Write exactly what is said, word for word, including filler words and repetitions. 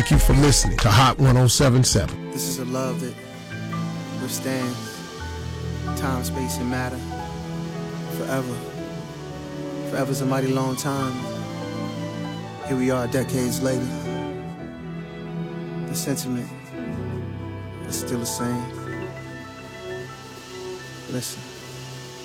Thank you for listening to Hot one oh seven point seven. This is a love that withstands time, space, and matter forever. Forever's a mighty long time. Here we are decades later. The sentiment is still the same. Listen.